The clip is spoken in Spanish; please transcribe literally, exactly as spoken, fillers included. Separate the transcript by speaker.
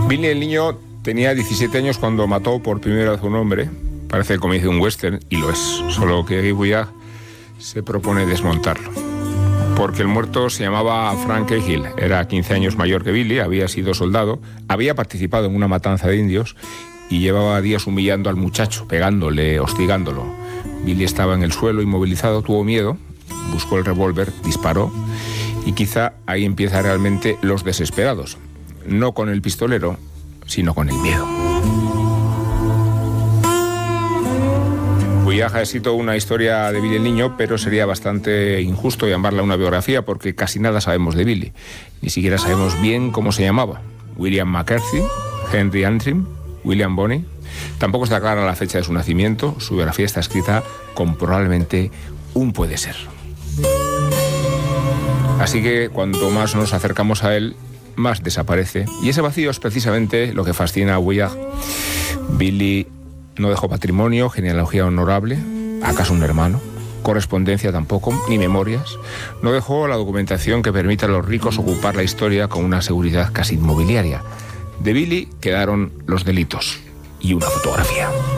Speaker 1: Billy el niño tenía diecisiete años cuando mató por primera vez a un hombre. Parece el comienzo de un western, y lo es. Solo que Guy Bullard se propone desmontarlo. Porque el muerto se llamaba Frank Cahill, era quince años mayor que Billy, había sido soldado, había participado en una matanza de indios y llevaba días humillando al muchacho, pegándole, hostigándolo. Billy estaba en el suelo inmovilizado, tuvo miedo, buscó el revólver, disparó, y quizá ahí empieza realmente Los Desesperados. No con el pistolero, sino con el miedo. Bullard ha escrito una historia de Billy el niño, pero sería bastante injusto llamarla una biografía porque casi nada sabemos de Billy. Ni siquiera sabemos bien cómo se llamaba. William McCarthy, Henry Antrim, William Bonney. Tampoco está clara la fecha de su nacimiento. Su biografía está escrita con probablemente un puede ser. Así que cuanto más nos acercamos a él, más desaparece. Y ese vacío es precisamente lo que fascina a Bullard. Billy no dejó patrimonio, genealogía honorable, acaso un hermano, correspondencia tampoco, ni memorias. No dejó la documentación que permita a los ricos ocupar la historia con una seguridad casi inmobiliaria. De Billy quedaron los delitos y una fotografía.